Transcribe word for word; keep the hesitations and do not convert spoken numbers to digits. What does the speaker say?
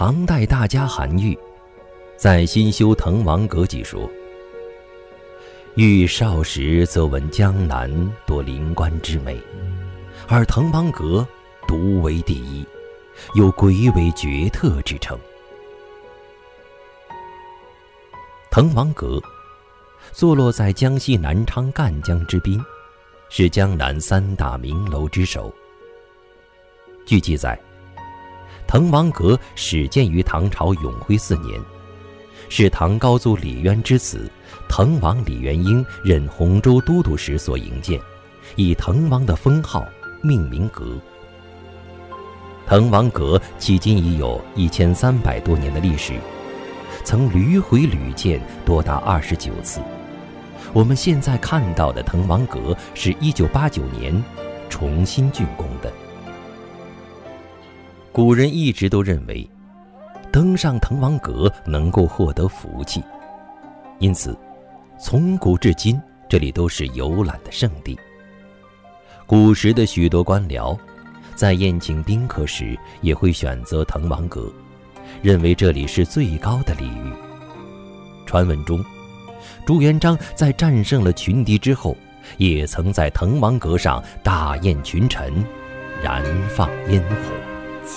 唐代大家韩愈在《新修滕王阁记》说：愈少时则闻江南多灵官之美，而滕王阁独为第一，有鬼尾绝特之称。滕王阁坐落在江西南昌赣江之滨，是江南三大名楼之首。据记载，滕王阁始建于唐朝永徽四年，是唐高祖李渊之子滕王李元婴任洪州都督时所营建，以滕王的封号命名阁。滕王阁迄今已有一千三百多年的历史，曾屡毁屡建多达二十九次。我们现在看到的滕王阁是一九八九年重新竣工的。古人一直都认为登上滕王阁能够获得福气，因此从古至今这里都是游览的圣地。古时的许多官僚在宴请宾客时也会选择滕王阁，认为这里是最高的礼遇。传闻中，朱元璋在战胜了群敌之后，也曾在滕王阁上大宴群臣，燃放烟火。